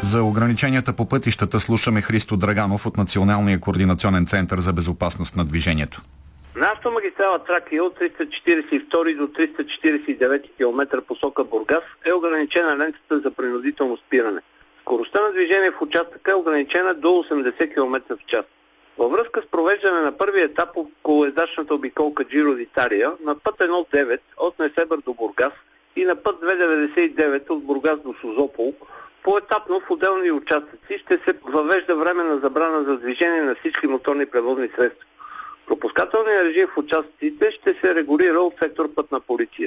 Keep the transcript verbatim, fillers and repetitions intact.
За ограниченията по пътищата слушаме Христо Драганов от Националния координационен център за безопасност на движението. На автомагистрала Тракия от триста четиридесет и втори до триста четиридесет и девети км посока Бургас е ограничена лентата за принудително спиране. Скоростта на движение в участъка е ограничена до осемдесет км в час. Във връзка с провеждане на първия етап от колоездачната обиколка Джиро д'Италия на път едно девет от Несебър до Бургас и на път две деветдесет и девет от Бургас до Созопол, поетапно в отделни участъци ще се въвежда временна забрана за движение на всички моторни превозни средства. Пропускателният режим в участъците ще се регулира от сектор Пътна полиция.